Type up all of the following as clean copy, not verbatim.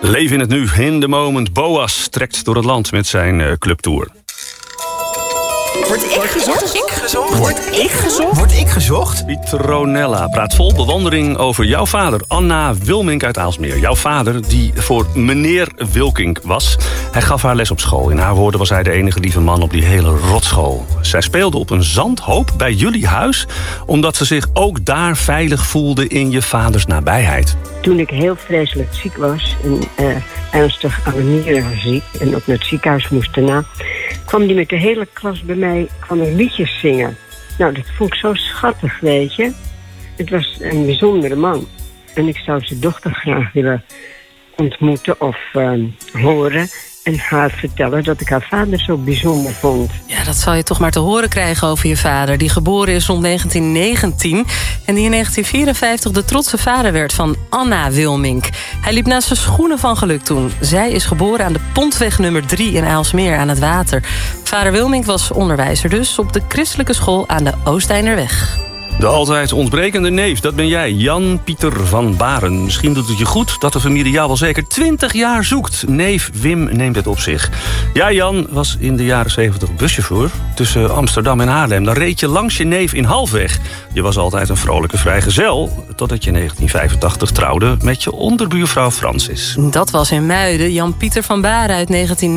Leef in het nu, in the moment. Boas trekt door het land met zijn clubtour. Word ik gezocht? Word ik gezocht? Pietronella praat vol bewondering over jouw vader, Anna Wilmink uit Aalsmeer. Jouw vader, die voor meneer Wilkink was. Hij gaf haar les op school. In haar woorden was hij de enige lieve man op die hele rotschool. Zij speelde op een zandhoop bij jullie huis, omdat ze zich ook daar veilig voelde in je vaders nabijheid. Toen ik heel vreselijk ziek was en ernstig aan de nieren ziek en ook naar het ziekenhuis moest daarna, kwam die met de hele klas bij mij liedjes zingen. Nou, dat vond ik zo schattig, weet je. Het was een bijzondere man. En ik zou zijn dochter graag willen ontmoeten of horen en haar vertellen dat ik haar vader zo bijzonder vond. Ja, dat zal je toch maar te horen krijgen over je vader, die geboren is rond 1919... en die in 1954 de trotse vader werd van Anna Wilmink. Hij liep naast zijn schoenen van geluk toen. Zij is geboren aan de Pontweg nummer 3 in Aalsmeer aan het water. Vader Wilmink was onderwijzer dus op de christelijke school aan de Oosteinderweg. De altijd ontbrekende neef, dat ben jij, Jan Pieter van Baren. Misschien doet het je goed dat de familie jou wel zeker 20 jaar zoekt. Neef Wim neemt het op zich. Jij, Jan, was in de jaren 70 buschauffeur tussen Amsterdam en Haarlem. Dan reed je langs je neef in Halfweg. Je was altijd een vrolijke vrijgezel, totdat je in 1985 trouwde met je onderbuurvrouw Francis. Dat was in Muiden. Jan Pieter van Baren uit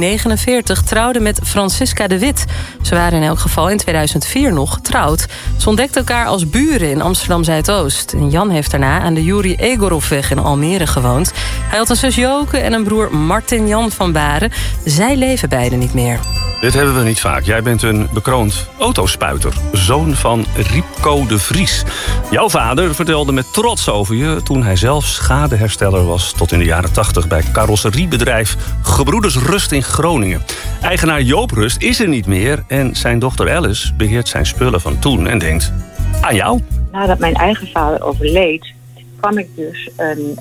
1949 trouwde met Francisca de Wit. Ze waren in elk geval in 2004 nog getrouwd. Ze ontdekten elkaar als buren in Amsterdam-Zuidoost. En Jan heeft daarna aan de Juri Egorofweg in Almere gewoond. Hij had een zus Joke en een broer Martin Jan van Baren. Zij leven beiden niet meer. Dit hebben we niet vaak. Jij bent een bekroond autospuiter. Zoon van Riepco de Vries. Jouw vader vertelde met trots over je toen hij zelf schadehersteller was tot in de jaren 80 bij carrosseriebedrijf Gebroeders Rust in Groningen. Eigenaar Joop Rust is er niet meer en zijn dochter Alice beheert zijn spullen van toen en denkt aan jou. Nadat mijn eigen vader overleed, kwam ik dus een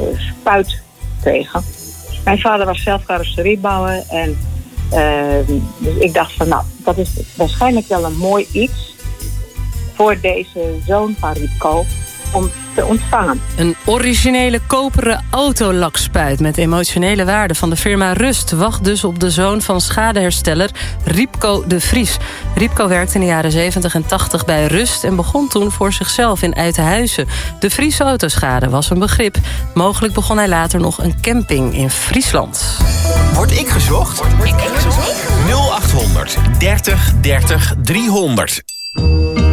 spuit tegen. Mijn vader was zelf carrosseriebouwer en dus ik dacht van nou, dat is waarschijnlijk wel een mooi iets voor deze zoon van Riepco om te ontvangen. Een originele koperen autolakspuit met emotionele waarde van de firma Rust wacht dus op de zoon van schadehersteller Riepco de Vries. Riepco werkte in de jaren 70 en 80 bij Rust en begon toen voor zichzelf in Uitenhuizen. De Friese autoschade was een begrip. Mogelijk begon hij later nog een camping in Friesland. Word ik gezocht? 0800 30 30 300.